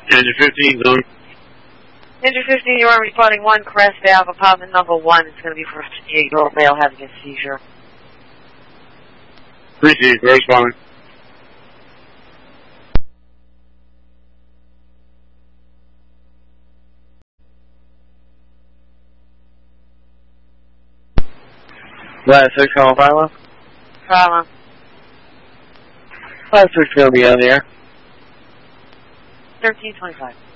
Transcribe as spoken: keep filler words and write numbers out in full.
Engine fifteen, zone. Engine fifteen, you are responding one, Crest Alpha, apartment number one. It's going to be for a fifty-eight-year-old male having a seizure. Appreciate it, responding. Last six, calling Philo. Philo. Last six, going to be on the air. thirteen twenty-five.